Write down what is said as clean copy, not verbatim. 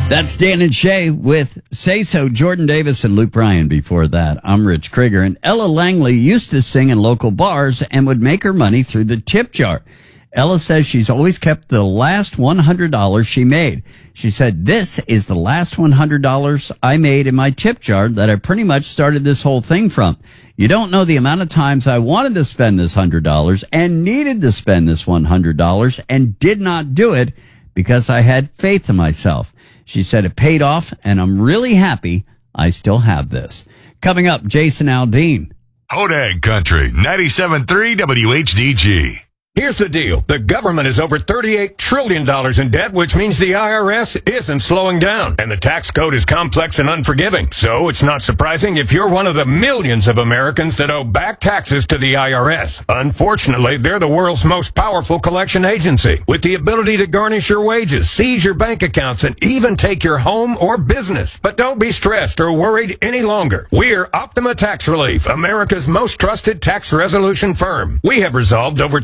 That's Dan and Shay with Say So, Jordan Davis and Luke Bryan before that. I'm Rich Krieger, and Ella Langley used to sing in local bars and would make her money through the tip jar. Ella says she's always kept the last $100 she made. She said, "This is the last $100 I made in my tip jar that I pretty much started this whole thing from. You don't know the amount of times I wanted to spend this $100 and needed to spend this $100 and did not do it because I had faith in myself." She said it paid off, and I'm really happy I still have this. Coming up, Jason Aldean. Hodag Country, 97.3 WHDG. Here's the deal. The government is over $38 trillion in debt, which means the IRS isn't slowing down. And the tax code is complex and unforgiving. So it's not surprising if you're one of the millions of Americans that owe back taxes to the IRS. Unfortunately, they're the world's most powerful collection agency, with the ability to garnish your wages, seize your bank accounts, and even take your home or business. But don't be stressed or worried any longer. We're Optima Tax Relief, America's most trusted tax resolution firm. We have resolved over